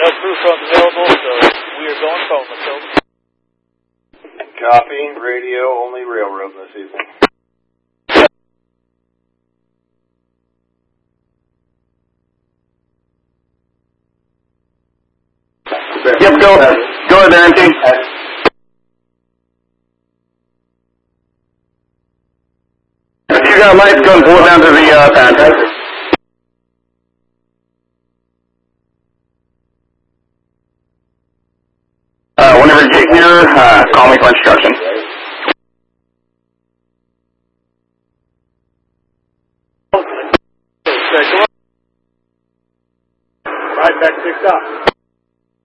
No crew phones available, so we are going phoneless, over. Copy. Radio only railroad this evening. Yep, go ahead, Barrington. If you got lights, go and pull it down to the pad. Whenever you get here, call me for instruction. Right back 6 up.